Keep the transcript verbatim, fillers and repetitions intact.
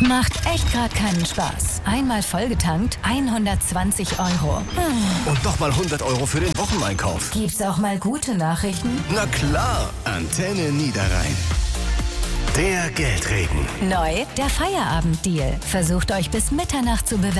Macht echt gerade keinen Spaß. Einmal vollgetankt, hundertzwanzig Euro. Hm. Und nochmal hundert Euro für den Wocheneinkauf. Gibt's auch mal gute Nachrichten? Na klar, Antenne Niederrhein. Der Geldregen. Neu, der Feierabenddeal. Versucht euch bis Mitternacht zu bewerben.